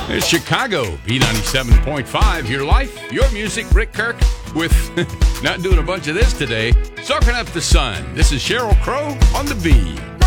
It's Chicago, B97.5, your life, your music. Rick Kirk with not doing a bunch of this today. Soaking up the sun. This is Sheryl Crow on the B.